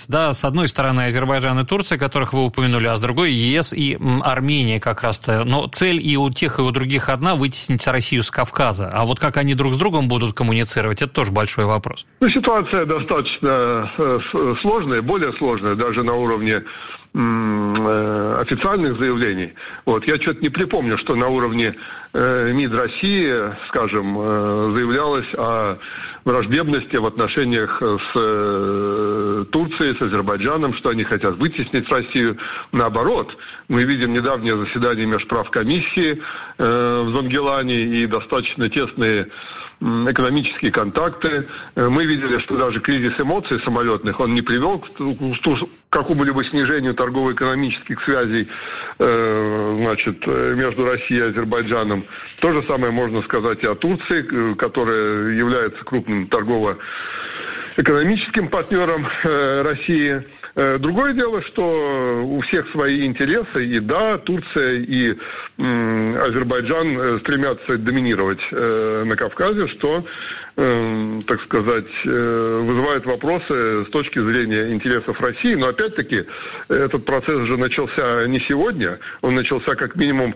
да, с одной стороны Азербайджан и Турция, которых вы упомянули, а с другой ЕС и Армения как раз-то. Но цель и у тех, и у других одна — вытеснить Россию с Кавказа. А вот как они друг с другом будут коммуницировать, это тоже большой вопрос. Ситуация достаточно сложная, более сложная даже на уровне официальных заявлений. Я что-то не припомню, что на уровне МИД России, скажем, заявлялось о враждебности в отношениях с Турцией, с Азербайджаном, что они хотят вытеснить Россию. Наоборот, мы видим недавнее заседание межправкомиссии в Зонгилане и достаточно тесные экономические контакты. Мы видели, что даже кризис эмоций самолетных, он не привел к какому-либо снижению торгово-экономических связей между Россией и Азербайджаном. То же самое можно сказать и о Турции, которая является крупным торгово-экономическим партнером России. Другое дело, что у всех свои интересы, и да, Турция и Азербайджан стремятся доминировать на Кавказе, что, так сказать, вызывает вопросы с точки зрения интересов России. Но опять-таки, этот процесс же начался не сегодня, он начался как минимум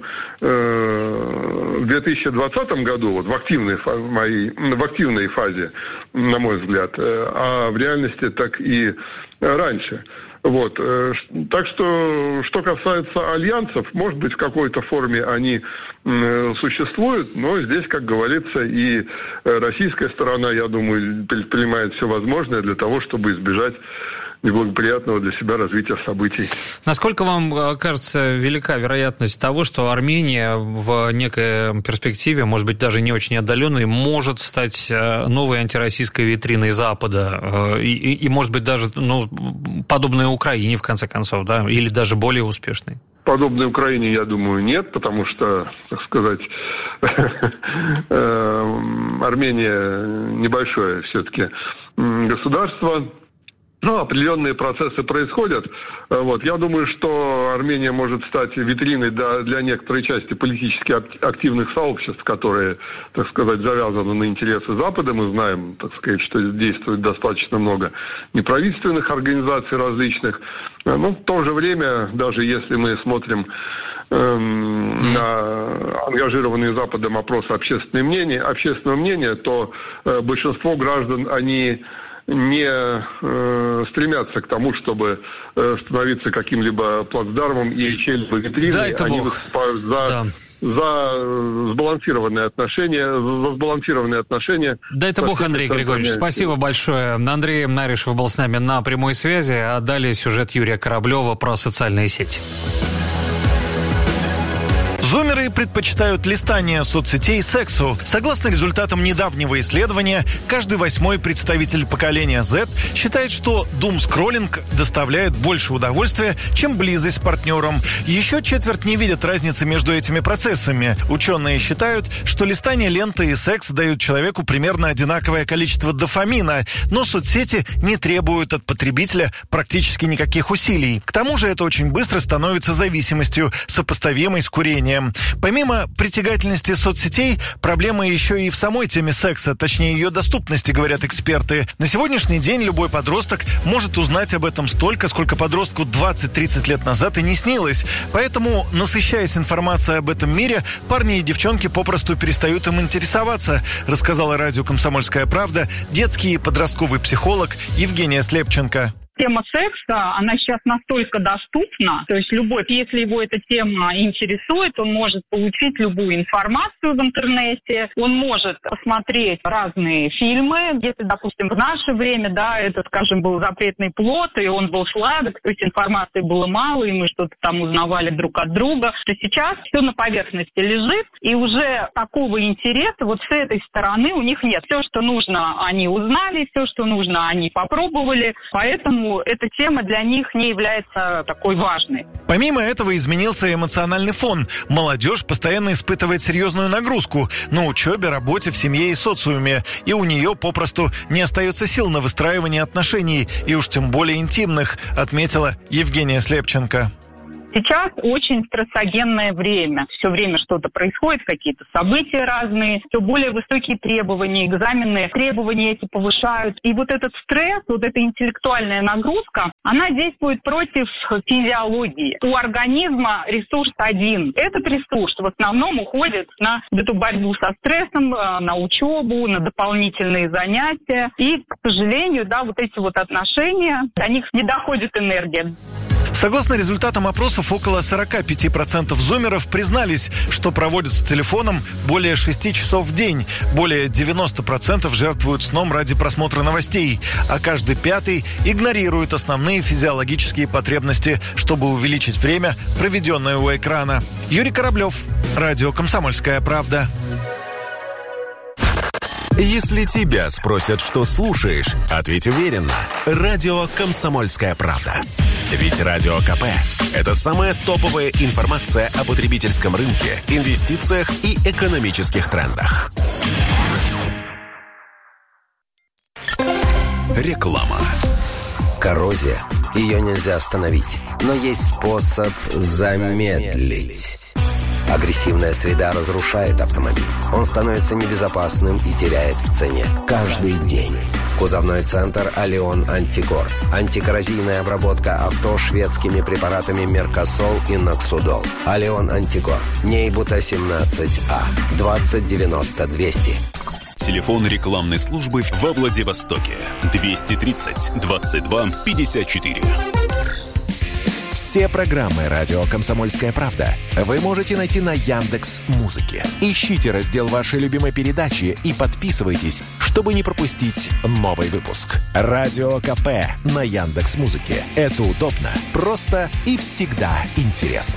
в 2020 году, в активной фазе, на мой взгляд, а в реальности так и раньше. Так что касается альянсов, может быть, в какой-то форме они существуют, но здесь, как говорится, и российская сторона, я думаю, предпринимает все возможное для того, чтобы избежать неблагоприятного для себя развития событий. Насколько вам кажется велика вероятность того, что Армения в некой перспективе, может быть, даже не очень отдаленной, может стать новой антироссийской витриной Запада и может быть, даже подобной Украине, в конце концов, да, или даже более успешной? Подобной Украине, я думаю, нет, потому что, так сказать, Армения небольшое все-таки государство. Определенные процессы происходят. Я думаю, что Армения может стать витриной для некоторой части политически активных сообществ, которые, так сказать, завязаны на интересы Запада. Мы знаем, так сказать, что действует достаточно много неправительственных организаций различных. Но в то же время, даже если мы смотрим на ангажированные Западом опросы общественного мнения, то большинство граждан, они не стремятся к тому, чтобы становиться каким-либо плацдармом и чьей-либо витриной. Они выступают за сбалансированные отношения. Дай это Бог, Андрей Григорьевич. Спасибо большое. Андрей Наришев был с нами на прямой связи, а далее сюжет Юрия Кораблева про социальные сети. Зумеры предпочитают листание соцсетей сексу. Согласно результатам недавнего исследования, каждый 8-й представитель поколения Z считает, что думскроллинг доставляет больше удовольствия, чем близость с партнером. Еще четверть не видят разницы между этими процессами. Ученые считают, что листание ленты и секс дают человеку примерно одинаковое количество дофамина, но соцсети не требуют от потребителя практически никаких усилий. К тому же это очень быстро становится зависимостью, сопоставимой с курением. Помимо притягательности соцсетей, проблема еще и в самой теме секса, точнее ее доступности, говорят эксперты. На сегодняшний день любой подросток может узнать об этом столько, сколько подростку 20-30 лет назад и не снилось. Поэтому, насыщаясь информацией об этом мире, парни и девчонки попросту перестают им интересоваться, рассказала радио «Комсомольская правда» детский и подростковый психолог Евгения Слепченко. Тема секса, она сейчас настолько доступна, то есть если его эта тема интересует, он может получить любую информацию в интернете, он может посмотреть разные фильмы, если, допустим, в наше время, это, скажем, был запретный плод, и он был сладок, то есть информации было мало, и мы что-то там узнавали друг от друга, то сейчас все на поверхности лежит, и уже такого интереса с этой стороны у них нет. Все, что нужно, они узнали, все, что нужно, они попробовали, поэтому эта тема для них не является такой важной. Помимо этого изменился эмоциональный фон. Молодежь постоянно испытывает серьезную нагрузку на учебе, работе, в семье и социуме. И у нее попросту не остается сил на выстраивание отношений, и уж тем более интимных, отметила Евгения Слепченко. Сейчас очень стрессогенное время. Все время что-то происходит, какие-то события разные, все более высокие требования, экзамены, требования эти повышают. И вот этот стресс, вот эта интеллектуальная нагрузка, она действует против физиологии. У организма ресурс один. Этот ресурс в основном уходит на эту борьбу со стрессом, на учебу, на дополнительные занятия. И, к сожалению, да, вот эти вот отношения, до них не доходит энергия. Согласно результатам опросов, около 45% зумеров признались, что проводят с телефоном более 6 часов в день. Более 90% жертвуют сном ради просмотра новостей, а каждый пятый игнорирует основные физиологические потребности, чтобы увеличить время, проведенное у экрана. Юрий Кораблев, радио «Комсомольская правда». Если тебя спросят, что слушаешь, ответь уверенно. Радио «Комсомольская правда». Ведь Радио КП – это самая топовая информация о потребительском рынке, инвестициях и экономических трендах. Реклама. Коррозия. Ее нельзя остановить. Но есть способ замедлить. Агрессивная среда разрушает автомобиль. Он становится небезопасным и теряет в цене каждый день. Кузовной центр «Алион Антикор». Антикоррозийная обработка авто шведскими препаратами «Меркосол» и «Ноксудол». «Алион Антикор». Нейбута 17А. 2090-200. Телефон рекламной службы во Владивостоке. 230 22 54. Все программы «Радио Комсомольская правда» вы можете найти на Яндекс.Музыке. Ищите раздел вашей любимой передачи и подписывайтесь, чтобы не пропустить новый выпуск. «Радио КП» на Яндекс.Музыке. Это удобно, просто и всегда интересно.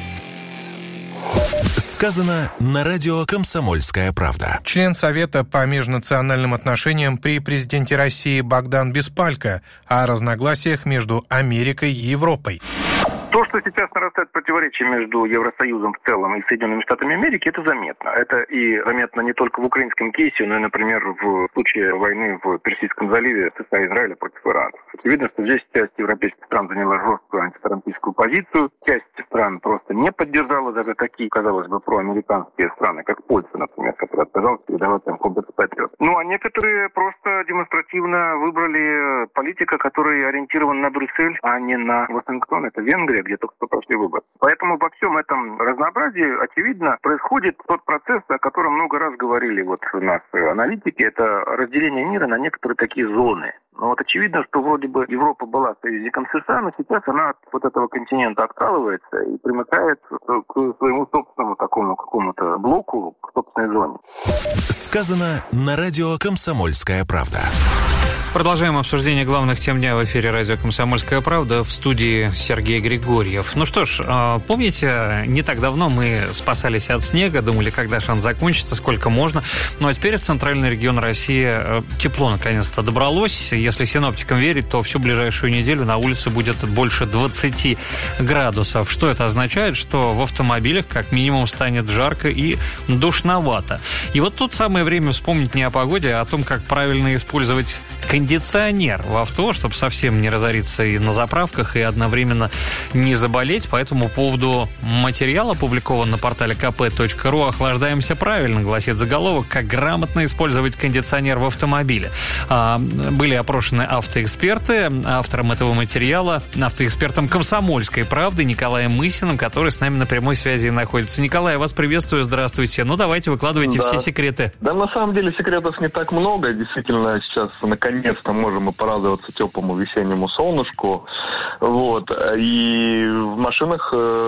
Сказано на радио «Комсомольская правда». Член Совета по межнациональным отношениям при президенте России Богдан Беспалько о разногласиях между Америкой и Европой. То, что сейчас нарастает противоречие между Евросоюзом в целом и Соединенными Штатами Америки, это заметно. Это и заметно не только в украинском кейсе, но и, например, в случае войны в Персидском заливе США и Израиля против Ирана. Очевидно, что здесь часть европейских стран заняла жесткую антитрампийскую позицию, часть стран просто не поддержала даже такие, казалось бы, проамериканские страны, как Польша, например, которая отказалась передавать им комплекс Патриот. Ну, а некоторые просто демонстративно выбрали политика, который ориентирован на Брюссель, а не на Вашингтон. Это Венгрия, где только что прошли выборы. Поэтому во всем этом разнообразии, очевидно, происходит тот процесс, о котором много раз говорили вот наши аналитики, это разделение мира на некоторые такие зоны. Но вот очевидно, что вроде бы Европа была союзником США, но сейчас она от вот этого континента откалывается и примыкает к своему собственному такому какому-то блоку, к собственной зоне. Сказано на радио «Комсомольская правда». Продолжаем обсуждение главных тем дня в эфире радио «Комсомольская правда», в студии Сергей Григорьев. Ну что ж, помните, не так давно мы спасались от снега, думали, когда шанс закончится, сколько можно. Ну а теперь в центральный регион России тепло наконец-то добралось. Если синоптикам верить, то всю ближайшую неделю на улице будет больше 20 градусов. Что это означает? Что в автомобилях как минимум станет жарко и душновато. И вот тут самое время вспомнить не о погоде, а о том, как правильно использовать кондиционер в авто, чтобы совсем не разориться и на заправках, и одновременно не заболеть. По этому поводу материал опубликован на портале kp.ru «Охлаждаемся правильно», гласит заголовок, как грамотно использовать кондиционер в автомобиле. Были опрошены автоэксперты. Автором этого материала, автоэкспертом «Комсомольской правды» Николаем Мысиным, который с нами на прямой связи находится. Николай, я вас приветствую, здравствуйте. Ну, давайте, выкладывайте все секреты. Да, на самом деле секретов не так много. Действительно, сейчас наконец-то можем мы порадоваться теплому весеннему солнышку. Вот. И в машинах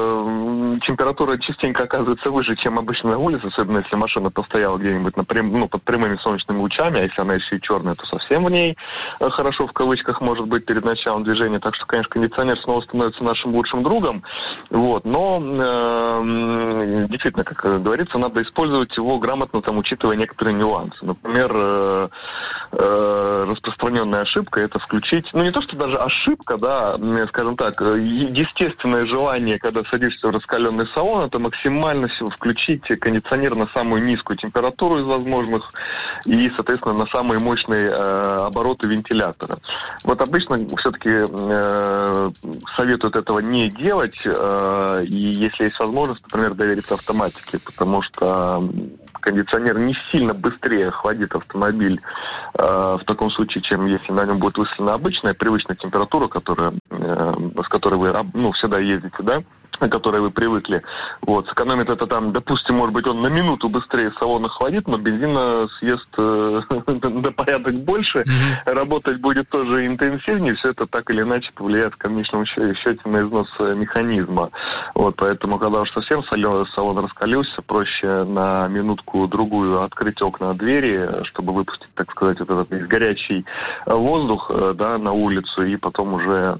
температура частенько оказывается выше, чем обычно на улице, особенно если машина постояла где-нибудь под прямыми солнечными лучами, а если она еще и черная, то совсем в ней хорошо, в кавычках, может быть, перед началом движения. Так что, конечно, кондиционер снова становится нашим лучшим другом. Вот. Но действительно, как говорится, надо использовать его грамотно, там, учитывая некоторые нюансы. Например, распространенная ошибка — это включить, ну не то, что даже ошибка, да, скажем так, естественное желание, когда садишься в раскаленный салон, это максимально включить кондиционер на самую низкую температуру из возможных и, соответственно, на самые мощные обороты вентиляции. вентилятора. Вот обычно все-таки советуют этого не делать, и если есть возможность, например, довериться автоматике, потому что кондиционер не сильно быстрее охладит автомобиль в таком случае, чем если на нем будет выставлена обычная, привычная температура, с которой вы всегда ездите, да, на которой вы привыкли. Вот. Сэкономит это там, допустим, может быть, он на минуту быстрее салон охладит, но бензина съест на порядок больше, работать будет тоже интенсивнее, все это так или иначе повлияет в конечном счете на износ механизма. Вот. Поэтому, когда уж совсем салон раскалился, проще на минутку-другую открыть окна, двери, чтобы выпустить, так сказать, вот этот горячий воздух, да, на улицу, и потом уже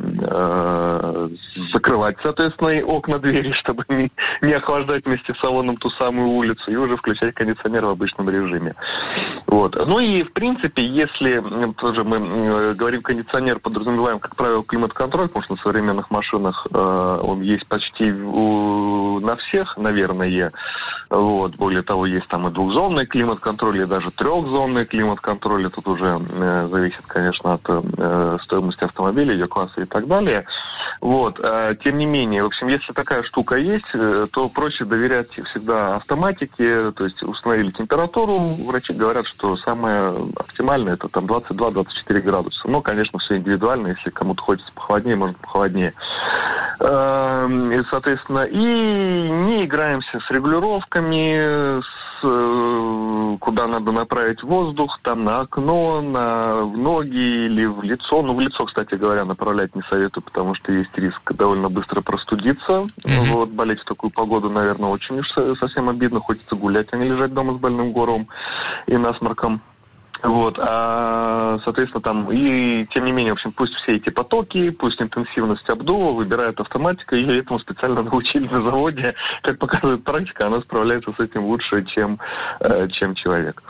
закрывать, соответственно, и окна, двери, чтобы не охлаждать вместе с салоном ту самую улицу, и уже включать кондиционер в обычном режиме. Вот. Ну и, в принципе, если тоже мы говорим кондиционер, подразумеваем, как правило, климат-контроль, потому что на современных машинах он есть почти на всех, наверное. Вот. Более того, есть там и двухзонный климат-контроль, и даже трехзонный климат-контроль. Тут уже зависит, конечно, от стоимости автомобиля, ее класса и так далее. Вот. Тем не менее, в общем, если такая штука есть, то проще доверять всегда автоматике, то есть установили температуру, врачи говорят, что самое оптимальное это там 22-24 градуса. Но, конечно, все индивидуально, если кому-то хочется похолоднее, может похолоднее. Соответственно, и не играемся с регулировками, куда надо направить воздух, там на окно, в ноги или в лицо. Ну, в лицо, кстати говоря, направлять не советую, потому что есть риск довольно быстро простудиться. Вот, болеть в такую погоду, наверное, очень уж совсем обидно. Хочется гулять, а не лежать дома с больным горлом и насморком. Вот, соответственно, там, и тем не менее, в общем, пусть все эти потоки, пусть интенсивность обдува выбирает автоматика, и этому специально научили на заводе. Как показывает практика, она справляется с этим лучше, чем человек.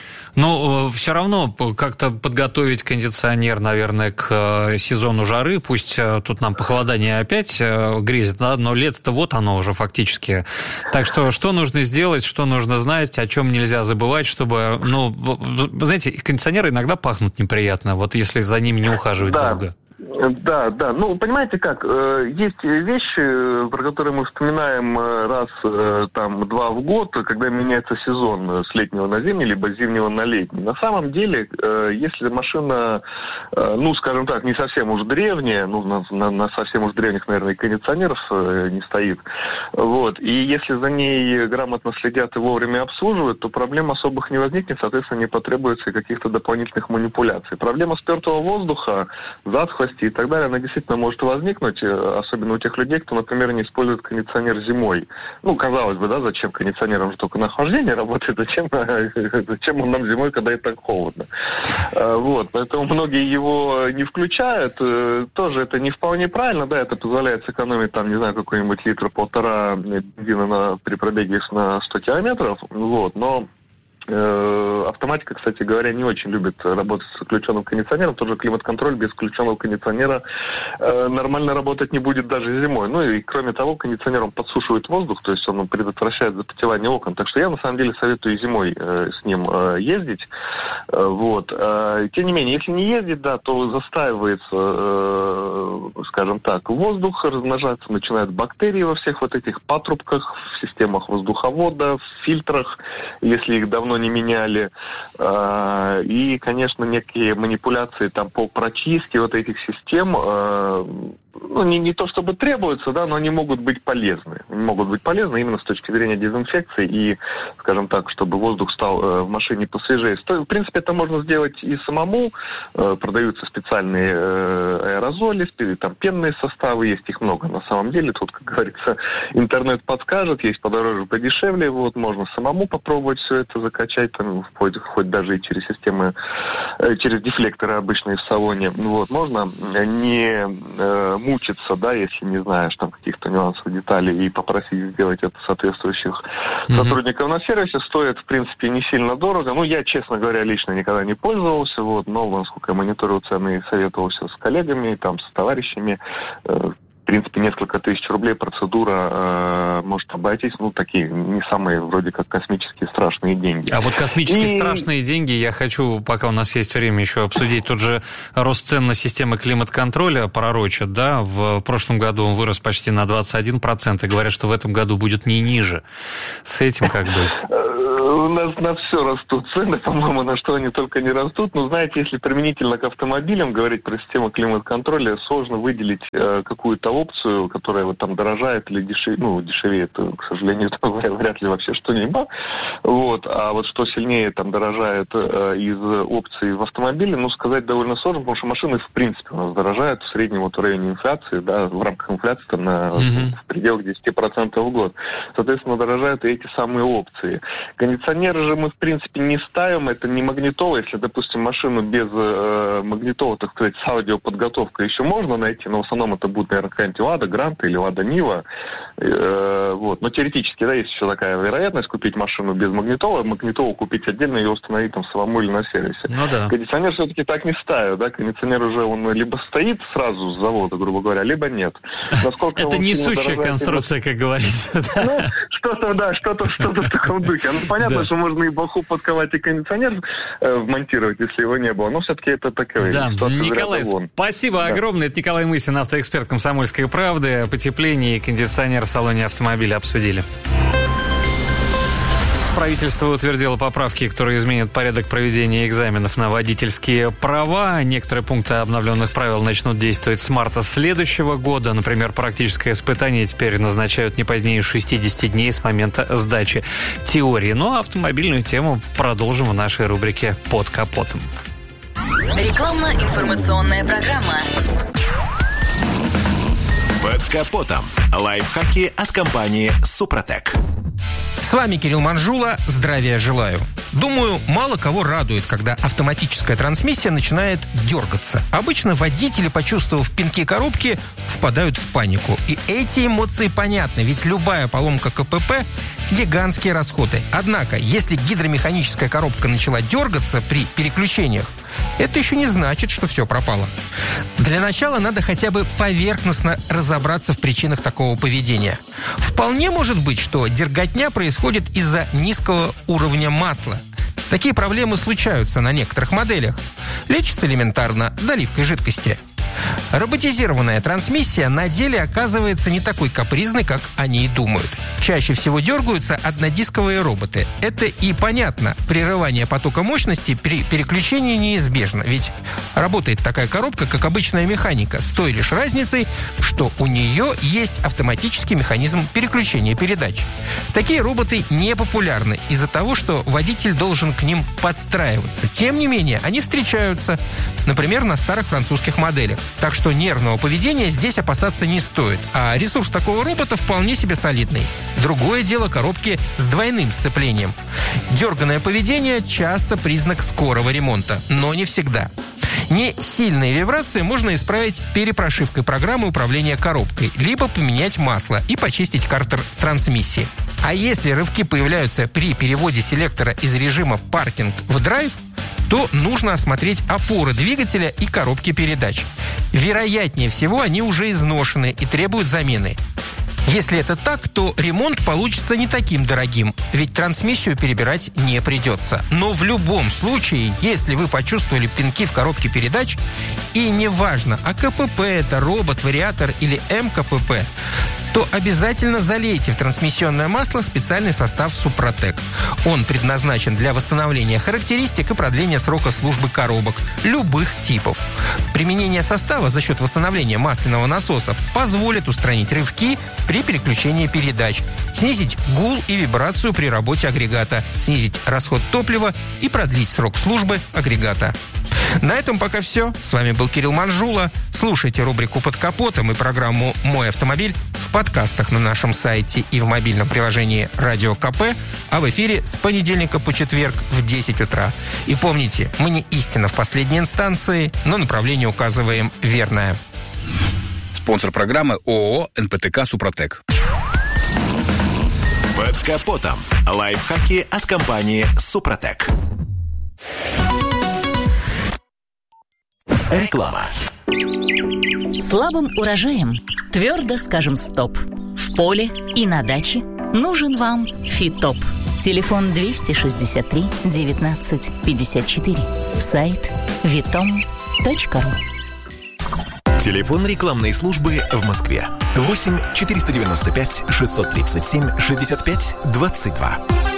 Но все равно как-то подготовить кондиционер, наверное, к сезону жары. Пусть тут нам похолодание опять грезит, да, но лето-то вот оно уже фактически. Так что нужно сделать, что нужно знать, о чем нельзя забывать, чтобы, знаете, кондиционеры иногда пахнут неприятно, вот если за ними не ухаживать долго. Да. Ну, понимаете как, есть вещи, про которые мы вспоминаем раз, два в год, когда меняется сезон с летнего на зимний, либо с зимнего на летний. На самом деле, если машина, скажем так, не совсем уж древняя, на совсем уж древних, наверное, и кондиционеров не стоит, вот, и если за ней грамотно следят и вовремя обслуживают, то проблем особых не возникнет, соответственно, не потребуется каких-то дополнительных манипуляций. Проблема спертого воздуха, затхлости и так далее, она действительно может возникнуть, особенно у тех людей, кто, например, не использует кондиционер зимой. Ну, казалось бы, да, зачем кондиционер, он же только на охлаждение работает, зачем он нам зимой, когда и так холодно. Вот, поэтому многие его не включают, тоже это не вполне правильно, да, это позволяет сэкономить, какой-нибудь 1,5 литра бензина при пробеге на 100 километров, вот, но автоматика, кстати говоря, не очень любит работать с включенным кондиционером. Тоже климат-контроль без включенного кондиционера нормально работать не будет даже зимой. Ну и кроме того, кондиционер он подсушивает воздух, то есть он предотвращает запотевание окон. Так что я на самом деле советую зимой с ним ездить. Вот. Тем не менее, если не ездить, да, то застаивается, скажем так, воздух, размножаться начинают бактерии во всех вот этих патрубках, в системах воздуховода, в фильтрах, если их давно не меняли, и, конечно, некие манипуляции там по прочистке вот этих систем, не то чтобы требуются, да, но они могут быть полезны. Они могут быть полезны именно с точки зрения дезинфекции и, скажем так, чтобы воздух стал в машине посвежее. В принципе, это можно сделать и самому. Продаются специальные аэрозоли, там пенные составы, есть их много на самом деле. Тут, как говорится, интернет подскажет, есть подороже, подешевле. Вот, можно самому попробовать все это закачать, там, хоть даже и через системы, через дефлекторы обычные в салоне. Вот, можно не мучиться, да, если не знаешь там каких-то нюансов, деталей, и попросить сделать это соответствующих сотрудников на сервисе. Стоит, в принципе, не сильно дорого. Ну, я, честно говоря, лично никогда не пользовался, вот, но, насколько я мониторил цены и советовался с коллегами, там, с товарищами, в принципе, несколько тысяч рублей процедура может обойтись, такие не самые вроде как космические страшные деньги. А вот космические страшные деньги я хочу, пока у нас есть время, еще обсудить. Тут же рост цен на системы климат-контроля пророчат, да, в прошлом году он вырос почти на 21%, и говорят, что в этом году будет не ниже. С этим как быть? У нас на все растут цены, по-моему, на что они только не растут. Но, знаете, если применительно к автомобилям говорить про систему климат-контроля, сложно выделить какую-то опцию, которая вот там дорожает или дешевеет, к сожалению, вряд ли вообще что-либо. Вот. А вот что сильнее там дорожает из опций в автомобиле, сказать довольно сложно, потому что машины, в принципе, у нас дорожают в среднем вот в районе инфляции, да, в рамках инфляции там в пределах 10% в год. Соответственно, дорожают и эти самые опции. Кондиционеры же мы, в принципе, не ставим, это не магнитола. Если, допустим, машину без магнитола, так сказать, с аудиоподготовкой еще можно найти, но в основном это будет, наверное, какая-нибудь Лада Гранта или Лада Нива. Вот. Но теоретически, да, есть еще такая вероятность купить машину без магнитола, магнитолу купить отдельно и ее установить там самому или на сервисе. Ну да. Кондиционер все-таки так не ставят, да, кондиционер уже он либо стоит сразу с завода, грубо говоря, либо нет. Это несущая конструкция, как говорится. Что-то в таком духе. Понятно, что можно и баху подковать, и кондиционер вмонтировать, если его не было, но все-таки это такое. Да, Николай, спасибо огромное. Это Николай Мысин, автоэксперт «Комсомольской правды». Потепление и кондиционер в салоне автомобиля обсудили. Правительство утвердило поправки, которые изменят порядок проведения экзаменов на водительские права. Некоторые пункты обновленных правил начнут действовать с марта следующего года. Например, практическое испытание теперь назначают не позднее 60 дней с момента сдачи теории. Ну а автомобильную тему продолжим в нашей рубрике «Под капотом». Рекламно-информационная программа. «Под капотом». Лайфхаки от компании «Супротек». С вами Кирилл Манжула. Здравия желаю. Думаю, мало кого радует, когда автоматическая трансмиссия начинает дергаться. Обычно водители, почувствовав пинки коробки, впадают в панику. И эти эмоции понятны, ведь любая поломка КПП – гигантские расходы. Однако, если гидромеханическая коробка начала дергаться при переключениях, это еще не значит, что все пропало. Для начала надо хотя бы поверхностно разобраться в причинах такого поведения. Вполне может быть, что дерготня происходит из-за низкого уровня масла. Такие проблемы случаются на некоторых моделях. Лечится элементарно доливкой жидкости. Роботизированная трансмиссия на деле оказывается не такой капризной, как они и думают. Чаще всего дергаются однодисковые роботы. Это и понятно. Прерывание потока мощности при переключении неизбежно. Ведь работает такая коробка, как обычная механика, с той лишь разницей, что у нее есть автоматический механизм переключения передач. Такие роботы не популярны из-за того, что водитель должен к ним подстраиваться. Тем не менее, они встречаются, например, на старых французских моделях. Так что нервного поведения здесь опасаться не стоит. А ресурс такого робота вполне себе солидный. Другое дело коробки с двойным сцеплением. Дерганное поведение часто признак скорого ремонта, но не всегда. Не сильные вибрации можно исправить перепрошивкой программы управления коробкой, либо поменять масло и почистить картер трансмиссии. А если рывки появляются при переводе селектора из режима паркинг в драйв, то нужно осмотреть опоры двигателя и коробки передач. Вероятнее всего, они уже изношены и требуют замены. Если это так, то ремонт получится не таким дорогим, ведь трансмиссию перебирать не придется. Но в любом случае, если вы почувствовали пинки в коробке передач, и неважно, КПП это робот, вариатор или МКПП, то обязательно залейте в трансмиссионное масло специальный состав «Супротек». Он предназначен для восстановления характеристик и продления срока службы коробок любых типов. Применение состава за счет восстановления масляного насоса позволит устранить рывки при переключении передач, снизить гул и вибрацию при работе агрегата, снизить расход топлива и продлить срок службы агрегата. На этом пока все. С вами был Кирилл Манжула. Слушайте рубрику «Под капотом» и программу «Мой автомобиль» в подкастах на нашем сайте и в мобильном приложении «Радио КП», а в эфире с понедельника по четверг в 10 утра. И помните, мы не истина в последней инстанции, но направление указываем верное. Спонсор программы ООО «НПТК Супротек». «Под капотом». Лайфхаки от компании «Супротек». Реклама. Слабым урожаем твердо скажем «стоп». В поле и на даче нужен вам Фитоп. Телефон 263 19 54. Сайт vitom.ru. Телефон рекламной службы в Москве. 8 495 637 65 22.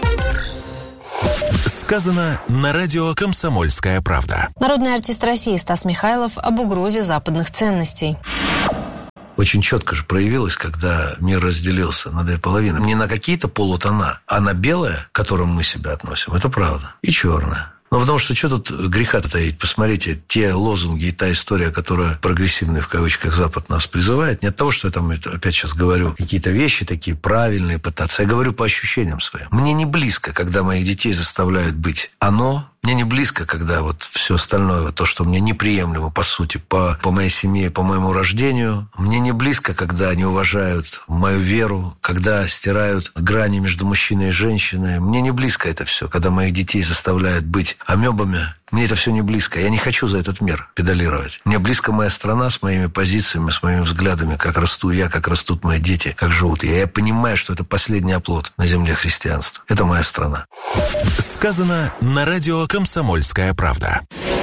Сказано на радио «Комсомольская правда». Народный артист России Стас Михайлов об угрозе западных ценностей. Очень четко же проявилось, когда мир разделился на две половины. Не на какие-то полутона, а на белое, к которому мы себя относим. Это правда. И черное. Ну, потому что тут греха-то таить? Посмотрите, те лозунги и та история, которая прогрессивный, в кавычках, Запад нас призывает, не от того, что я там опять сейчас говорю какие-то вещи такие правильные пытаться. Я говорю по ощущениям своим. Мне не близко, когда моих детей заставляют быть оно. Мне не близко, когда вот все остальное, то, что мне неприемлемо, по сути, по моей семье, по моему рождению. Мне не близко, когда они уважают мою веру, когда стирают грани между мужчиной и женщиной. Мне не близко это все, когда моих детей заставляют быть амебами. Мне это все не близко. Я не хочу за этот мир педалировать. Мне близко моя страна с моими позициями, с моими взглядами, как расту я, как растут мои дети, как живут я. Я понимаю, что это последний оплот на земле христианства. Это моя страна. Сказано на радио «Комсомольская правда».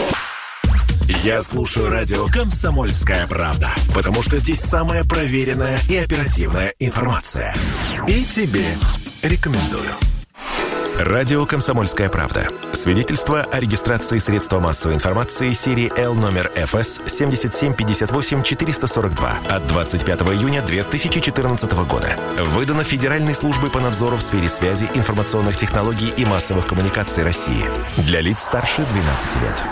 Я слушаю радио «Комсомольская правда», потому что здесь самая проверенная и оперативная информация. И тебе рекомендую. Радио «Комсомольская правда». Свидетельство о регистрации средства массовой информации серии Л номер ФС 7758-442 от 25 июня 2014 года. Выдано Федеральной службой по надзору в сфере связи, информационных технологий и массовых коммуникаций России. Для лиц старше 12 лет.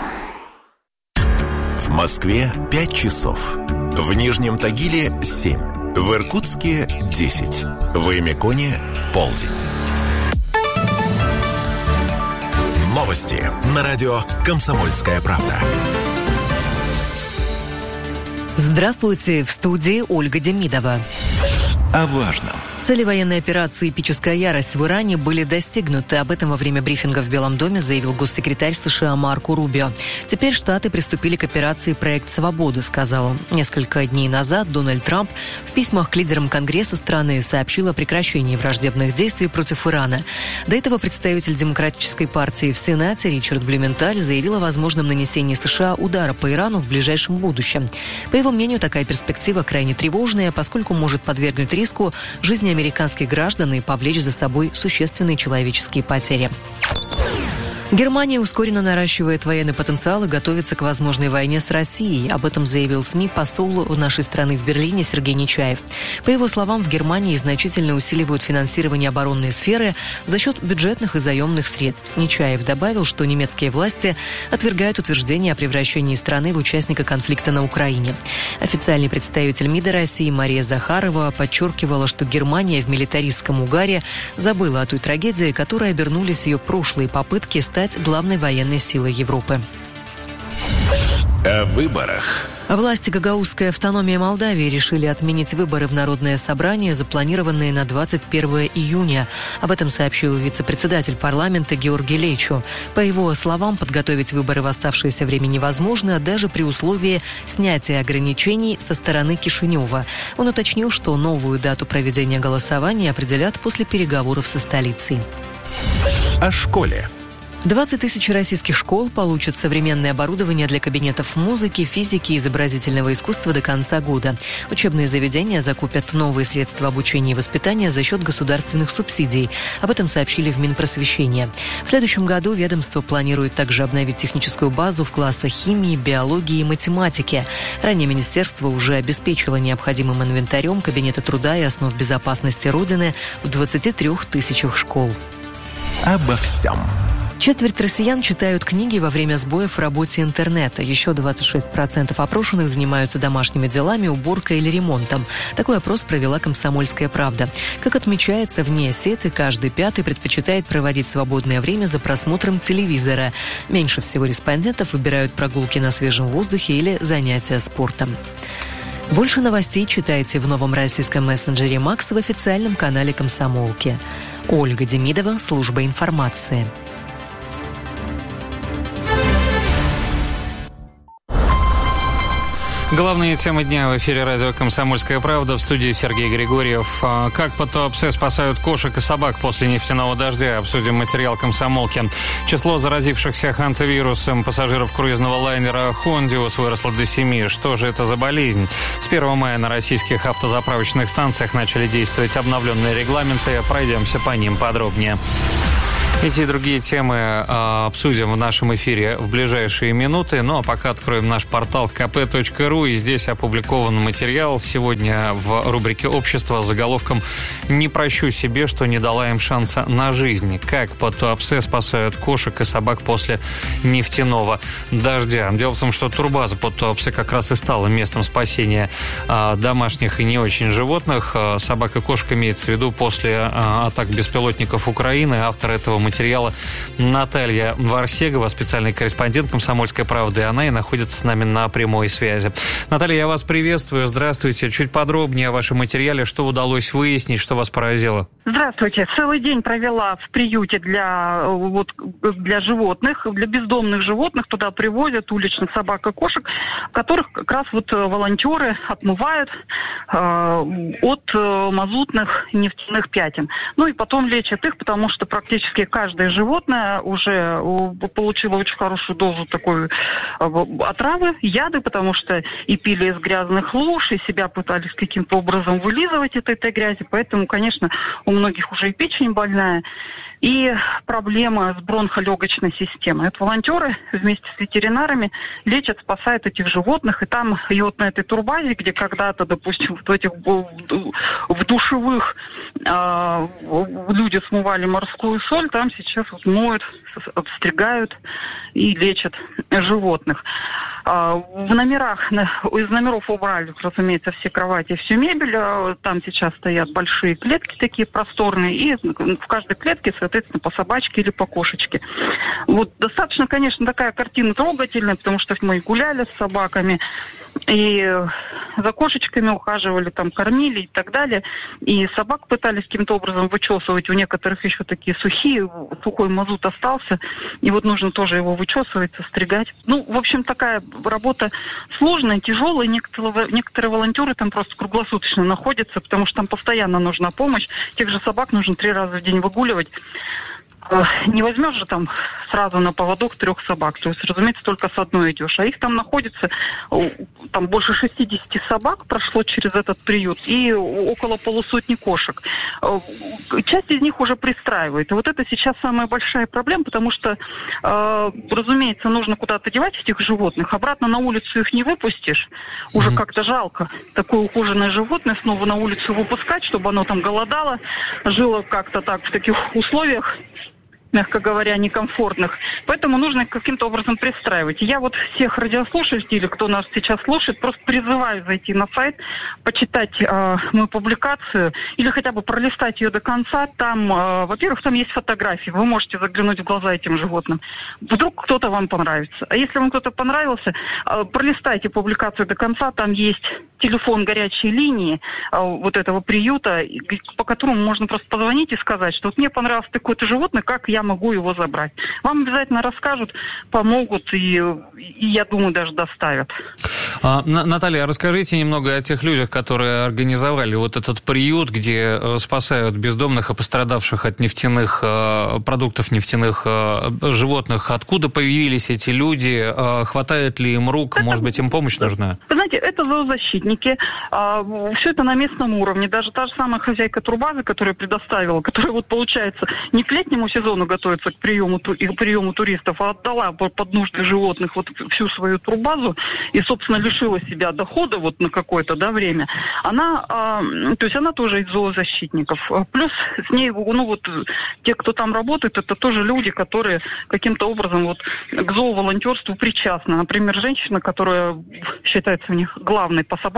В Москве 5 часов. В Нижнем Тагиле 7. В Иркутске 10. В Эмиконе полдень. Новости на радио «Комсомольская правда». Здравствуйте, в студии Ольга Демидова. О важном. Цели военной операции «Эпическая ярость» в Иране были достигнуты. Об этом во время брифинга в Белом доме заявил госсекретарь США Марко Рубио. Теперь Штаты приступили к операции «Проект свободы», сказал он. Несколько дней назад Дональд Трамп в письмах к лидерам Конгресса страны сообщил о прекращении враждебных действий против Ирана. До этого представитель Демократической партии в Сенате Ричард Блюменталь заявил о возможном нанесении США удара по Ирану в ближайшем будущем. По его мнению, такая перспектива крайне тревожная, поскольку может подвергнуть риску жизни американских граждан и повлечь за собой существенные человеческие потери. Германия ускоренно наращивает военный потенциал и готовится к возможной войне с Россией. Об этом заявил СМИ посол нашей страны в Берлине Сергей Нечаев. По его словам, в Германии значительно усиливают финансирование оборонной сферы за счет бюджетных и заемных средств. Нечаев добавил, что немецкие власти отвергают утверждение о превращении страны в участника конфликта на Украине. Официальный представитель МИДа России Мария Захарова подчеркивала, что Германия в милитаристском угаре забыла о той трагедии, которой обернулись ее прошлые попытки стать главной военной силой Европы. О выборах. Власти Гагаузской автономии Молдавии решили отменить выборы в Народное собрание, запланированные на 21 июня. Об этом сообщил вице-председатель парламента Георгий Лейчо. По его словам, подготовить выборы в оставшееся время невозможно, даже при условии снятия ограничений со стороны Кишинева. Он уточнил, что новую дату проведения голосования определят после переговоров со столицей. О школе. 20 тысяч российских школ получат современное оборудование для кабинетов музыки, физики и изобразительного искусства до конца года. Учебные заведения закупят новые средства обучения и воспитания за счет государственных субсидий. Об этом сообщили в Минпросвещения. В следующем году ведомство планирует также обновить техническую базу в классах химии, биологии и математики. Ранее министерство уже обеспечило необходимым инвентарем кабинеты труда и основ безопасности Родины в 23 тысячах школ. Обо всем. Четверть россиян читают книги во время сбоев в работе интернета. Еще 26% опрошенных занимаются домашними делами, уборкой или ремонтом. Такой опрос провела «Комсомольская правда». Как отмечается, вне сети каждый пятый предпочитает проводить свободное время за просмотром телевизора. Меньше всего респондентов выбирают прогулки на свежем воздухе или занятия спортом. Больше новостей читайте в новом российском мессенджере «Макс» в официальном канале «Комсомолки». Ольга Демидова, служба информации. Главные темы дня в эфире радио «Комсомольская правда», в студии Сергей Григорьев. Как по Туапсе спасают кошек и собак после нефтяного дождя? Обсудим материал «Комсомолки». Число заразившихся хантавирусом пассажиров круизного лайнера «Хондиус» выросло до 7. Что же это за болезнь? С 1 мая на российских автозаправочных станциях начали действовать обновленные регламенты. Пройдемся по ним подробнее. Эти и другие темы обсудим в нашем эфире в ближайшие минуты. Ну а пока откроем наш портал kp.ru, и здесь опубликован материал сегодня в рубрике «Общество» с заголовком «Не прощу себе, что не дала им шанса на жизнь. Как по Туапсе спасают кошек и собак после нефтяного дождя». Дело в том, что турбаза под Туапсе как раз и стала местом спасения домашних и не очень животных. Собак и кошек имеется в виду после атак беспилотников Украины. Автор этого материала Наталья Варсегова, специальный корреспондент «Комсомольской правды». Она и находится с нами на прямой связи. Наталья, я вас приветствую. Здравствуйте. Чуть подробнее о вашем материале. Что удалось выяснить, что вас поразило? Здравствуйте. Целый день провела в приюте для животных, для бездомных животных. Туда привозят уличных собак и кошек, которых как раз волонтеры отмывают от мазутных нефтяных пятен. Ну и потом лечат их, потому что практически каждое животное уже получило очень хорошую дозу такой отравы, яды, потому что и пили из грязных луж, и себя пытались каким-то образом вылизывать от этой грязи. Поэтому, конечно, у многих уже и печень больная, и проблема с бронхолегочной системой. Это волонтеры вместе с ветеринарами лечат, спасают этих животных. И там, и вот на этой турбазе, где когда-то, допустим, в душевых люди смывали морскую соль, там сейчас моют, обстригают и лечат животных. В номерах, из номеров убрали, разумеется, все кровати, всю мебель. Там сейчас стоят большие клетки такие просторные, и в каждой клетке, соответственно, по собачке или по кошечке. Вот достаточно, конечно, такая картина трогательная, потому что мы гуляли с собаками, и за кошечками ухаживали, там кормили и так далее. И собак пытались каким-то образом вычесывать. У некоторых еще такие сухой мазут остался. И вот нужно тоже его вычесывать, состригать. Ну, в общем, такая работа сложная, тяжелая. Некоторые волонтеры там просто круглосуточно находятся, потому что там постоянно нужна помощь. Тех же собак нужно 3 раза в день выгуливать. Не возьмешь же там сразу на поводок 3 собак. То есть, разумеется, только с одной идешь. А их там находится, там больше 60 собак прошло через этот приют и около полусотни кошек. Часть из них уже пристраивает. И вот это сейчас самая большая проблема, потому что, разумеется, нужно куда-то девать этих животных. Обратно на улицу их не выпустишь. Уже как-то жалко такое ухоженное животное снова на улицу выпускать, чтобы оно там голодало, жило как-то так в таких условиях, мягко говоря, некомфортных. Поэтому нужно каким-то образом пристраивать. Я вот всех радиослушателей, кто нас сейчас слушает, просто призываю зайти на сайт, почитать мою публикацию или хотя бы пролистать ее до конца. Там, во-первых, там есть фотографии. Вы можете заглянуть в глаза этим животным. Вдруг кто-то вам понравится. А если вам кто-то понравился, пролистайте публикацию до конца. Там есть телефон горячей линии вот этого приюта, по которому можно просто позвонить и сказать, что вот мне понравилось такое-то животное, как я могу его забрать. Вам обязательно расскажут, помогут и я думаю, даже доставят. Наталья, расскажите немного о тех людях, которые организовали вот этот приют, где спасают бездомных и пострадавших от нефтяных продуктов, нефтяных животных. Откуда появились эти люди? Хватает ли им рук? Может быть, им помощь нужна? Вы знаете, это зоозащитники. Все это на местном уровне. Даже та же самая хозяйка турбазы, которая предоставила, которая вот получается не к летнему сезону готовится к приему туристов, а отдала под нужды животных вот всю свою турбазу и, собственно, лишила себя дохода вот на какое-то время. Она тоже из зоозащитников. Плюс с ней, те, кто там работает, это тоже люди, которые каким-то образом вот к зооволонтерству причастны. Например, женщина, которая считается у них главной по собакам,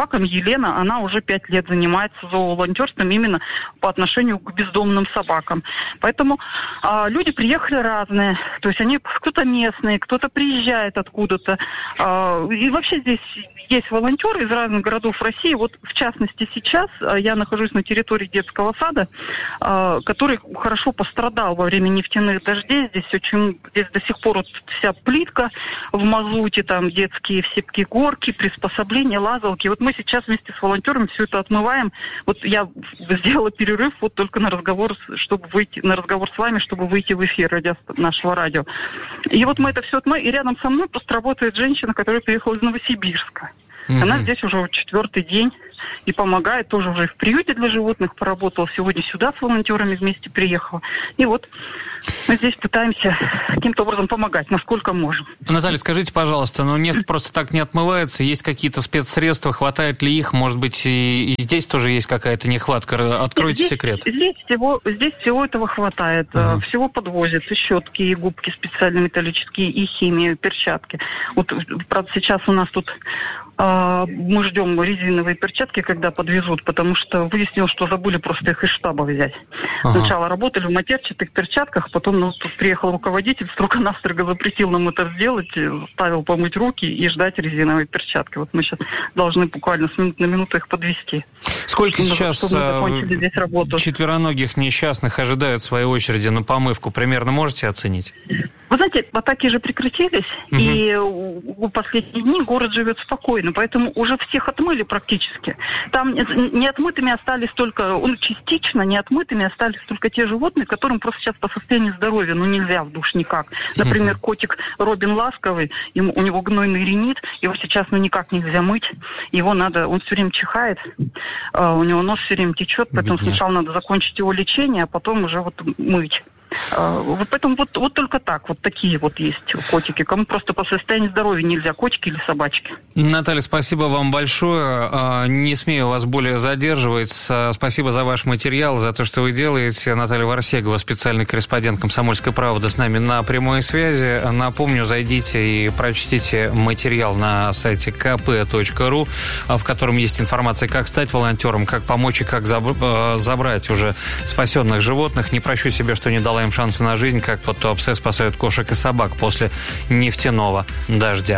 собакам. Елена, она уже 5 лет занимается зооволонтерством именно по отношению к бездомным собакам. Поэтому люди приехали разные. То есть они кто-то местные, кто-то приезжает откуда-то. И вообще здесь есть волонтеры из разных городов России. Вот в частности сейчас я нахожусь на территории детского сада, который хорошо пострадал во время нефтяных дождей. Здесь до сих пор вот вся плитка в мазуте, там детские всякие горки, приспособления, лазалки. Вот мы сейчас вместе с волонтерами все это отмываем. Вот я сделала перерыв вот только на разговор, чтобы выйти на разговор с вами, чтобы выйти в эфир нашего радио. И вот мы это все отмываем. И рядом со мной просто работает женщина, которая приехала из Новосибирска. Она здесь уже 4-й день и помогает, тоже уже в приюте для животных поработала. Сегодня сюда с волонтерами вместе приехала. И вот мы здесь пытаемся каким-то образом помогать, насколько можем. Наталья, скажите, пожалуйста, нефть просто так не отмывается? Есть какие-то спецсредства? Хватает ли их? Может быть, и здесь тоже есть какая-то нехватка? Откройте секрет. Здесь всего этого хватает. Всего подвозят. И щетки, и губки специальные металлические, и химию, и перчатки. Вот, правда, сейчас у нас тут мы ждем резиновые перчатки, когда подвезут, потому что выяснилось, что забыли просто их из штаба взять. Сначала работали в матерчатых перчатках, потом тут приехал руководитель, строго-настрого запретил нам это сделать, ставил помыть руки и ждать резиновые перчатки. Вот мы сейчас должны буквально с минуты на минуту их подвести. Сколько сейчас четвероногих несчастных ожидают в своей очереди на помывку? Примерно можете оценить? Вы знаете, атаки же прекратились, и в последние дни город живет спокойно, поэтому уже всех отмыли практически. Там неотмытыми остались только, частично неотмытыми остались только те животные, которым просто сейчас по состоянию здоровья, нельзя в душ никак. Например, котик Робин Ласковый, у него гнойный ринит, его сейчас никак нельзя мыть, он все время чихает, у него нос все время течет, поэтому сначала надо закончить его лечение, а потом уже мыть. Поэтому вот только так, вот такие вот есть котики. Кому просто по состоянию здоровья нельзя, котики или собачки. Наталья, спасибо вам большое. Не смею вас более задерживать. Спасибо за ваш материал, за то, что вы делаете. Наталья Варсегова, специальный корреспондент «Комсомольской правды», с нами на прямой связи. Напомню, зайдите и прочтите материал на сайте kp.ru, в котором есть информация, как стать волонтером, как помочь и как забрать уже спасенных животных. Не прощу себе, что не дала им шансы на жизнь, как под Туапсе спасают кошек и собак после нефтяного дождя.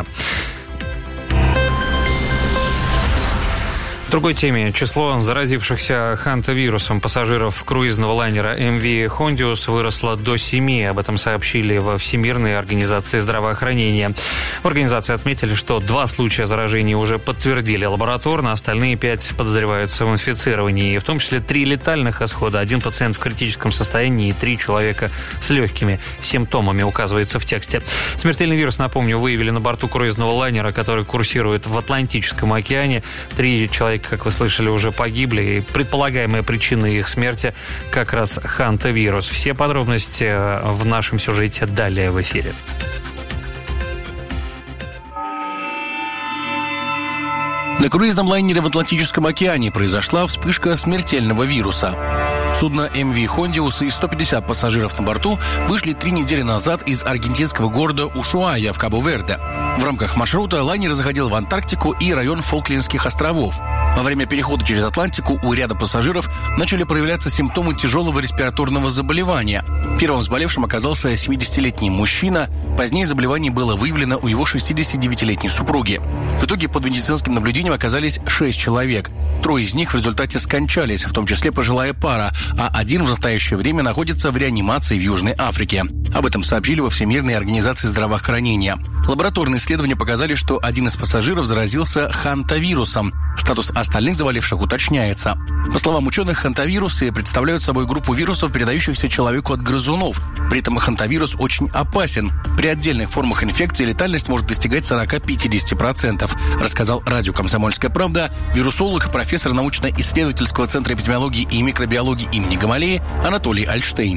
В другой теме. Число заразившихся хантавирусом пассажиров круизного лайнера MV Hondius выросло до 7. Об этом сообщили во Всемирной организации здравоохранения. В организации отметили, что 2 случая заражения уже подтвердили лабораторно, остальные 5 подозреваются в инфицировании. В том числе 3 летальных исхода, 1 пациент в критическом состоянии и 3 человека с легкими симптомами, указывается в тексте. Смертельный вирус, напомню, выявили на борту круизного лайнера, который курсирует в Атлантическом океане. 3 человека, как вы слышали, уже погибли, и предполагаемая причина их смерти как раз хантавирус. Все подробности в нашем сюжете далее в эфире. На круизном лайнере в Атлантическом океане произошла вспышка смертельного вируса. Судно MV Hondius и 150 пассажиров на борту вышли 3 недели назад из аргентинского города Ушуая в Кабо-Верде. В рамках маршрута лайнер заходил в Антарктику и район Фолклендских островов. Во время перехода через Атлантику у ряда пассажиров начали проявляться симптомы тяжелого респираторного заболевания. Первым заболевшим оказался 70-летний мужчина. Позднее заболевание было выявлено у его 69-летней супруги. В итоге под медицинским наблюдением оказались 6 человек. 3 из них в результате скончались, в том числе пожилая пара, а 1 в настоящее время находится в реанимации в Южной Африке. Об этом сообщили во Всемирной организации здравоохранения. Лабораторные исследования показали, что 1 из пассажиров заразился хантавирусом. Статус остальных заболевших уточняется. По словам ученых, хантавирусы представляют собой группу вирусов, передающихся человеку от грызунов. При этом хантавирус очень опасен. При отдельных формах инфекции летальность может достигать 40-50%, рассказал радио «Комсомольская правда» вирусолог, профессор научно-исследовательского центра эпидемиологии и микробиологии имени Гамалеи Анатолий Альштейн.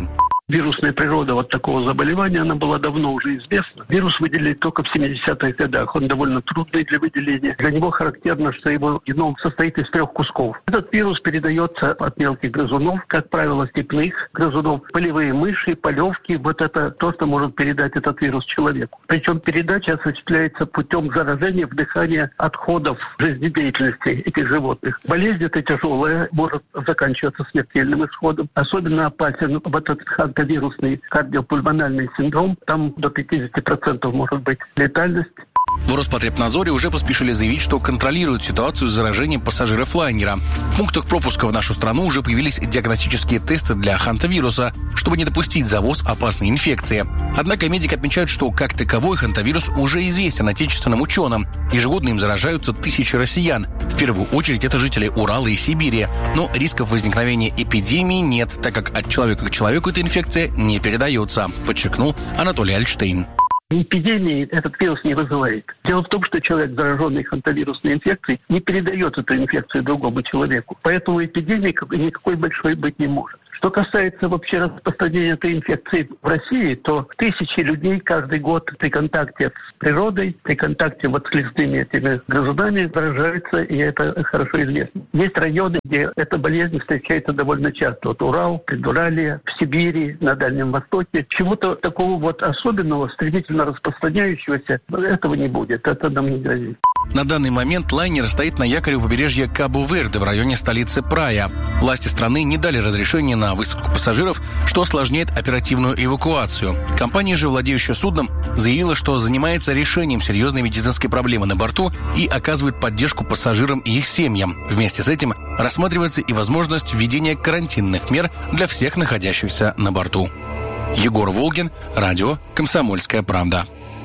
Вирусная природа вот такого заболевания, она была давно уже известна. Вирус выделили только в 70-х годах. Он довольно трудный для выделения. Для него характерно, что его геном состоит из 3 кусков. Этот вирус передается от мелких грызунов, как правило, степных грызунов, полевые мыши, полевки. Вот это то, что может передать этот вирус человеку. Причем передача осуществляется путем заражения, вдыхания отходов жизнедеятельности этих животных. Болезнь эта тяжелая, может заканчиваться смертельным исходом. Особенно опасен вот этот хантавирусный кардиопульмональный синдром. Там до 50% может быть летальность. В Роспотребнадзоре уже поспешили заявить, что контролируют ситуацию с заражением пассажиров лайнера. В пунктах пропуска в нашу страну уже появились диагностические тесты для хантавируса, чтобы не допустить завоз опасной инфекции. Однако медики отмечают, что как таковой хантавирус уже известен отечественным ученым. Ежегодно им заражаются тысячи россиян. В первую очередь это жители Урала и Сибири. Но рисков возникновения эпидемии нет, так как от человека к человеку эта инфекция не передается, подчеркнул Анатолий Альтштейн. Эпидемии этот вирус не вызывает. Дело в том, что человек, зараженный хантавирусной инфекцией, не передает эту инфекцию другому человеку. Поэтому эпидемии никакой большой быть не может. Что касается вообще распространения этой инфекции в России, то тысячи людей каждый год при контакте с природой, при контакте вот с лесными этими грызунами заражаются, и это хорошо известно. Есть районы, где эта болезнь встречается довольно часто. Вот Урал, Предуралье, в Сибири, на Дальнем Востоке. Чего-то такого вот особенного, стремительно распространяющегося, этого не будет. Это нам не грозит. На данный момент лайнер стоит на якоре у побережья Кабо-Верде в районе столицы Прая. Власти страны не дали разрешения на высадку пассажиров, что осложняет оперативную эвакуацию. Компания же, владеющая судном, заявила, что занимается решением серьезной медицинской проблемы на борту и оказывает поддержку пассажирам и их семьям. Вместе с этим рассматривается и возможность введения карантинных мер для всех находящихся на борту. Егор Волгин, радио «Комсомольская правда».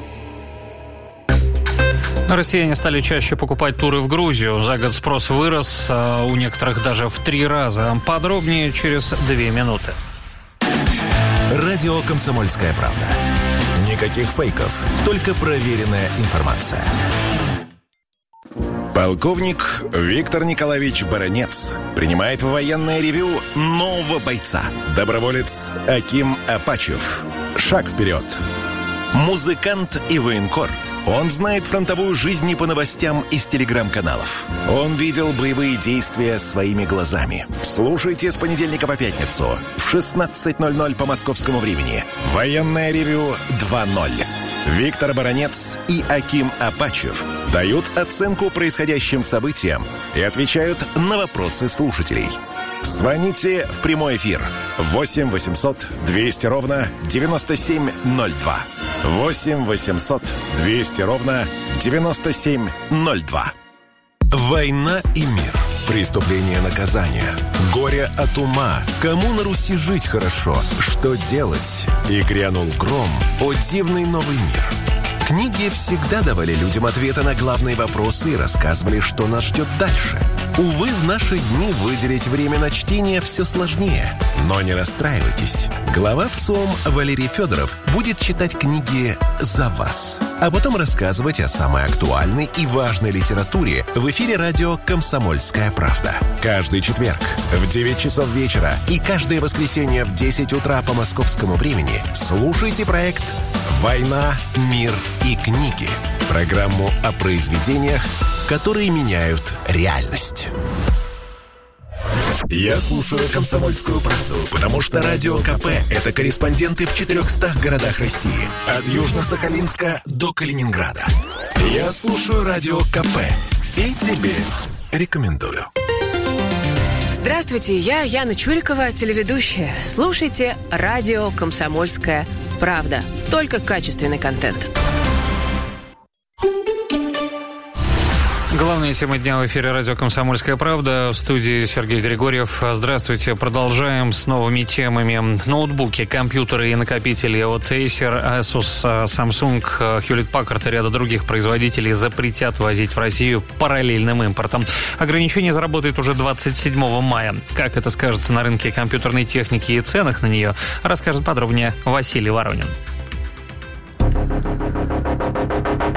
Россияне стали чаще покупать туры в Грузию. За год спрос вырос, у некоторых даже в 3 раза. Подробнее через 2 минуты. Радио «Комсомольская правда». Никаких фейков, только проверенная информация. Полковник Виктор Николаевич Баранец принимает в военное ревью нового бойца. Доброволец Аким Апачев. Шаг вперед. Музыкант и военкор. Он знает фронтовую жизнь не по новостям из телеграм-каналов. Он видел боевые действия своими глазами. Слушайте с понедельника по пятницу в 16:00 по московскому времени. Военное ревью 2.0. Виктор Баранец и Аким Апачев дают оценку происходящим событиям и отвечают на вопросы слушателей. Звоните в прямой эфир 8 800 200 ровно 9702. 8 800 200 ровно 9702. Война и мир. Преступление, наказание. Горе от ума. Кому на Руси жить хорошо? Что делать? И грянул гром. О дивный новый мир. Книги всегда давали людям ответы на главные вопросы и рассказывали, что нас ждет дальше. Увы, в наши дни выделить время на чтение все сложнее. Но не расстраивайтесь. Глава ВЦИОМ Валерий Федоров будет читать книги за вас, а потом рассказывать о самой актуальной и важной литературе в эфире радио «Комсомольская правда». Каждый четверг в 9 часов вечера и каждое воскресенье в 10 утра по московскому времени слушайте проект «Война, мир и книги». Программу о произведениях, которые меняют реальность. Я слушаю «Комсомольскую правду», потому что Радио КП – это корреспонденты в 400 городах России. От Южно-Сахалинска до Калининграда. Я слушаю Радио КП и тебе рекомендую. Здравствуйте, я Яна Чурикова, телеведущая. Слушайте радио «Комсомольская правда». Только качественный контент. Главная тема дня в эфире радио «Комсомольская правда». В студии Сергей Григорьев. Здравствуйте. Продолжаем с новыми темами. Ноутбуки, компьютеры и накопители от Acer, Asus, Samsung, Hewlett-Packard и ряда других производителей запретят возить в Россию параллельным импортом. Ограничение заработает уже 27 мая. Как это скажется на рынке компьютерной техники и ценах на нее, расскажет подробнее Василий Воронин.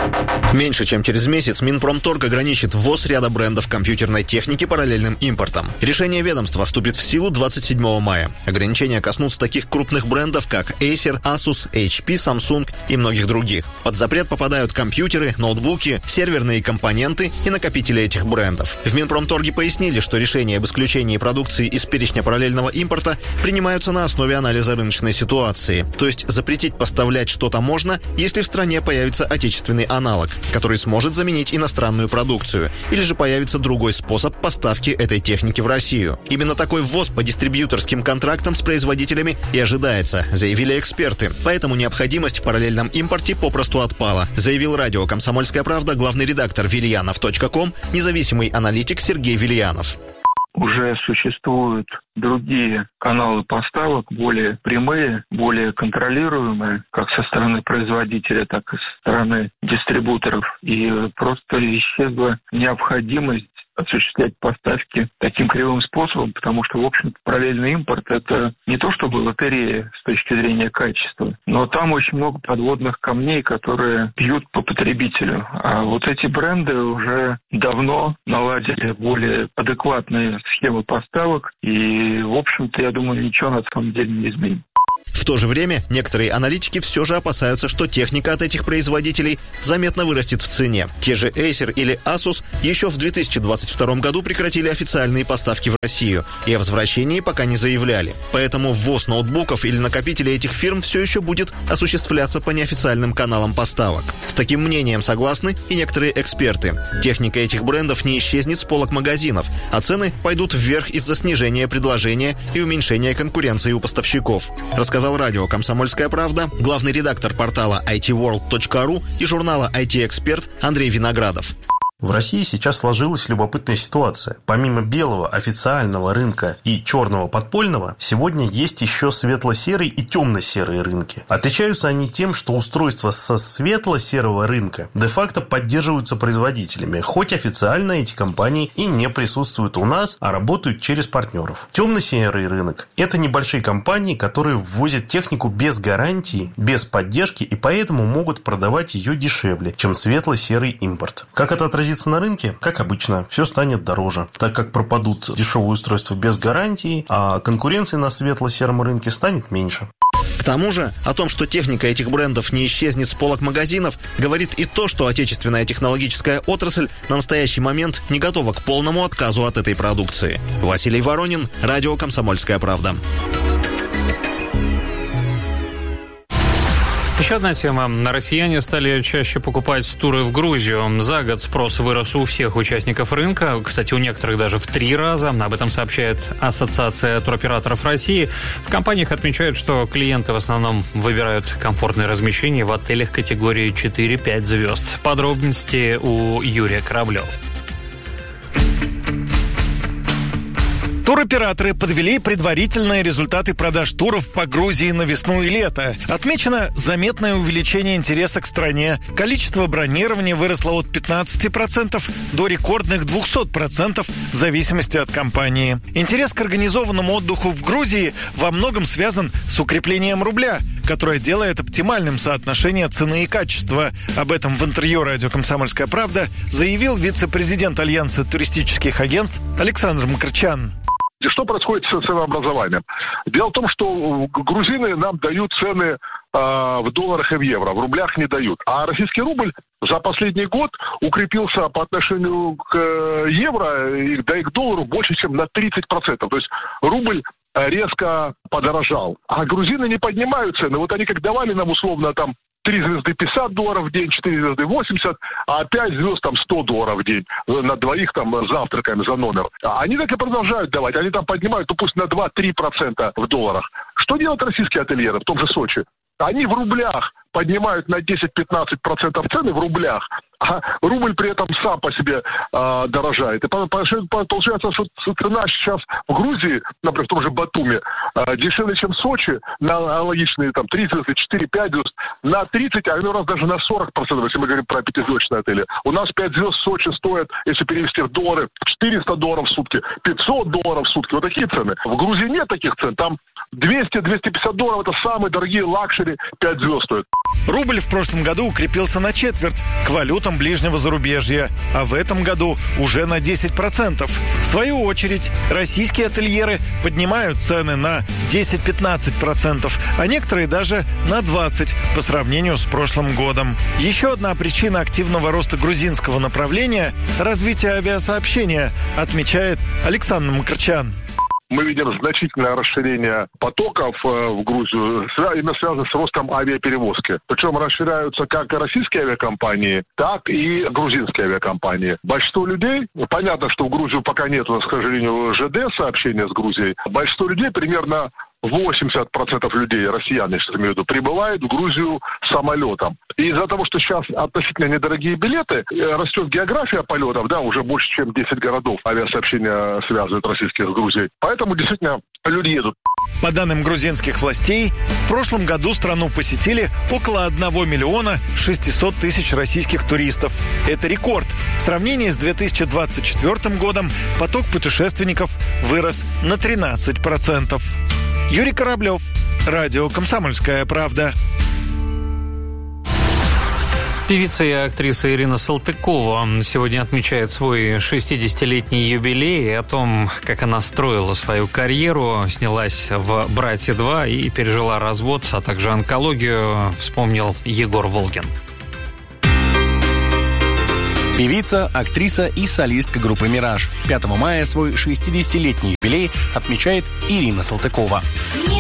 Меньше чем через месяц Минпромторг ограничит ввоз ряда брендов компьютерной техники параллельным импортом. Решение ведомства вступит в силу 27 мая. Ограничения коснутся таких крупных брендов, как Acer, Asus, HP, Samsung и многих других. Под запрет попадают компьютеры, ноутбуки, серверные компоненты и накопители этих брендов. В Минпромторге пояснили, что решения об исключении продукции из перечня параллельного импорта принимаются на основе анализа рыночной ситуации. То есть запретить поставлять что-то можно, если в стране появится отечественный аналог, который сможет заменить иностранную продукцию, или же появится другой способ поставки этой техники в Россию. Именно такой ввоз по дистрибьюторским контрактам с производителями и ожидается, заявили эксперты. Поэтому необходимость в параллельном импорте попросту отпала, заявил радио «Комсомольская правда» главный редактор Вильянов.ком, независимый аналитик Сергей Вильянов. Уже существуют другие каналы поставок, более прямые, более контролируемые, как со стороны производителя, так и со стороны дистрибуторов. И просто исчезла необходимость осуществлять поставки таким кривым способом, потому что, в общем-то, параллельный импорт – это не то чтобы лотерея с точки зрения качества, но там очень много подводных камней, которые бьют по потребителю. А вот эти бренды уже давно наладили более адекватные схемы поставок, и, в общем-то, я думаю, ничего на самом деле не изменит. В то же время некоторые аналитики все же опасаются, что техника от этих производителей заметно вырастет в цене. Те же Acer или Asus еще в 2022 году прекратили официальные поставки в Россию и о возвращении пока не заявляли. Поэтому ввоз ноутбуков или накопителей этих фирм все еще будет осуществляться по неофициальным каналам поставок. С таким мнением согласны и некоторые эксперты. Техника этих брендов не исчезнет с полок магазинов, а цены пойдут вверх из-за снижения предложения и уменьшения конкуренции у поставщиков, рассказал радио «Комсомольская правда» главный редактор портала itworld.ru и журнала IT-эксперт Андрей Виноградов. В России сейчас сложилась любопытная ситуация. Помимо белого официального рынка и черного подпольного, сегодня есть еще светло-серый и темно-серые рынки. Отличаются они тем, что устройства со светло-серого рынка де-факто поддерживаются производителями, хоть официально эти компании и не присутствуют у нас, а работают через партнеров. Темно-серый рынок – это небольшие компании, которые ввозят технику без гарантии, без поддержки и поэтому могут продавать ее дешевле, чем светло-серый импорт. Как это отразится на рынке? Как обычно, все станет дороже, так как пропадут дешевые устройства без гарантии, а конкуренции на светло-сером рынке станет меньше. К тому же, о том, что техника этих брендов не исчезнет с полок магазинов, говорит и то, что отечественная технологическая отрасль на настоящий момент не готова к полному отказу от этой продукции. Василий Воронин, радио «Комсомольская правда». Еще одна тема. Россияне стали чаще покупать туры в Грузию. За год спрос вырос у всех участников рынка. Кстати, у некоторых даже в 3 раза. Об этом сообщает Ассоциация туроператоров России. В компаниях отмечают, что клиенты в основном выбирают комфортное размещение в отелях категории 4-5 звезд. Подробности у Юрия Кораблева. Туроператоры подвели предварительные результаты продаж туров по Грузии на весну и лето. Отмечено заметное увеличение интереса к стране. Количество бронирования выросло от 15% до рекордных 200% в зависимости от компании. Интерес к организованному отдыху в Грузии во многом связан с укреплением рубля, которое делает оптимальным соотношение цены и качества. Об этом в интервью радио «Комсомольская правда» заявил вице-президент Альянса туристических агентств Александр Макарчан. Что происходит с ценообразованием? Дело в том, что грузины нам дают цены в долларах и в евро, в рублях не дают. А российский рубль за последний год укрепился по отношению к евро, да и к доллару больше, чем на 30%. То есть рубль резко подорожал. А грузины не поднимают цены. Вот они как давали нам условно там 3 звезды $50 в день, 4 звезды $80, а 5 звезд там $100 в день. На двоих там завтракаем за номер. Они так и продолжают давать. Они там поднимают, ну пусть на 2-3% в долларах. Что делают российские ательеры в том же Сочи? Они в рублях поднимают на 10-15% цены в рублях, а рубль при этом сам по себе дорожает. И получается, что цена сейчас в Грузии, например, в том же Батуми, дешевле, чем в Сочи, на аналогичные там 3 звезды, 4-5 звезд, на 30, а иной раз даже на 40%, если мы говорим про пятизвездочные отели. У нас 5 звезд в Сочи стоят, если перевести в доллары, $400 в сутки, $500 в сутки. Вот такие цены. В Грузии нет таких цен. Там $200-250 это самые дорогие лакшери, 5 звезд стоят. Рубль в прошлом году укрепился на четверть к валютам ближнего зарубежья, а в этом году уже на 10%. В свою очередь, российские ательеры поднимают цены на 10-15%, а некоторые даже на 20% по сравнению с прошлым годом. Еще одна причина активного роста грузинского направления – развитие авиасообщения, отмечает Александр Макарчан. Мы видим значительное расширение потоков в Грузию, именно связано с ростом авиаперевозки. Причем расширяются как российские авиакомпании, так и грузинские авиакомпании. Большинство людей, понятно, что в Грузию пока нет, к сожалению, ЖД сообщения с Грузией, большинство людей, примерно 80% людей, россиян, я сейчас имею в виду, прибывают в Грузию самолетом. И из-за того, что сейчас относительно недорогие билеты, растет география полетов, да, уже больше, чем 10 городов авиасообщения связывают российских с Грузией. Поэтому действительно люди едут. По данным грузинских властей, в прошлом году страну посетили около 1 миллиона 600 тысяч российских туристов. Это рекорд. В сравнении с 2024 годом поток путешественников вырос на 13%. Юрий Кораблев, радио «Комсомольская правда». Певица и актриса Ирина Салтыкова сегодня отмечает свой 60-летний юбилей. И о том, как она строила свою карьеру, снялась в «Братья 2» и пережила развод, а также онкологию, вспомнил Егор Волгин. Певица, актриса и солистка группы «Мираж». 5 мая свой 60-летний юбилей отмечает Ирина Салтыкова.